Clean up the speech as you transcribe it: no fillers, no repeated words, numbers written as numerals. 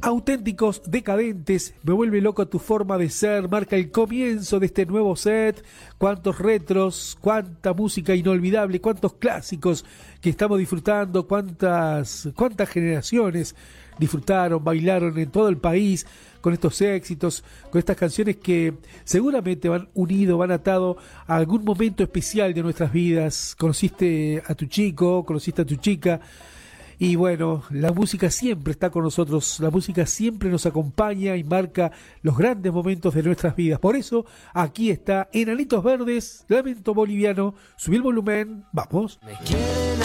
Auténticos Decadentes, me vuelve loco tu forma de ser, marca el comienzo de este nuevo set. Cuántos retros, cuánta música inolvidable, cuántos clásicos que estamos disfrutando, cuántas generaciones disfrutaron, bailaron en todo el país con estos éxitos, con estas canciones que seguramente van unido, van atado a algún momento especial de nuestras vidas. Conociste a tu chico, conociste a tu chica. Y bueno, la música siempre está con nosotros, la música siempre nos acompaña y marca los grandes momentos de nuestras vidas. Por eso, aquí está Enanitos Verdes, Lamento Boliviano. Subí el volumen, vamos.